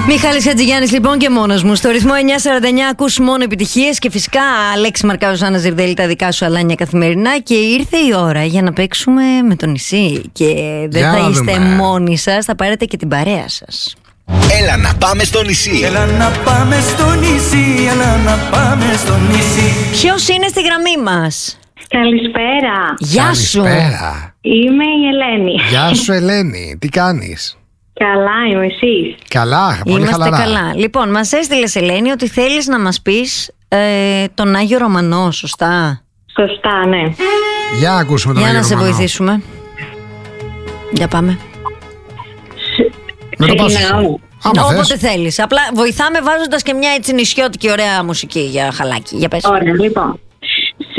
Μιχάλης Χατζηγιάννης λοιπόν και μόνος μου. Στο ρυθμό 949 ακούς μόνο επιτυχίες και φυσικά Αλέξη Μαρκάζος, Άννα Ζιρδέλη, τα δικά σου αλάνια καθημερινά. Και ήρθε η ώρα για να παίξουμε με το νησί. Και δεν για θα είστε δούμε. μόνοι σας, θα πάρετε και την παρέα σας. Έλα να πάμε στο νησί. Έλα να πάμε στο νησί, έλα να πάμε στο νησί. Ποιος είναι στη γραμμή μας? Καλησπέρα. Γεια σου. Καλησπέρα. Είμαι η Ελένη. Γεια σου Ελένη, τι κάνεις? Καλά, είμαι εσείς. Καλά, πολύ Είμαστε χαλαρά. καλά. Λοιπόν, μας έστειλες Ελένη ότι θέλεις να μας πεις τον Άγιο Ρωμανό, σωστά? Σωστά, ναι. Για να ακούσουμε τον Για Άγιο να σε Ρωμανό. βοηθήσουμε. Για πάμε. Με το πας. Ξεκινάω. Άμα θες. Όποτε θέλεις. Απλά βοηθάμε βάζοντας και μια έτσι νησιώτικη ωραία μουσική για χαλάκι. Για πες. Ωραία, λοιπόν.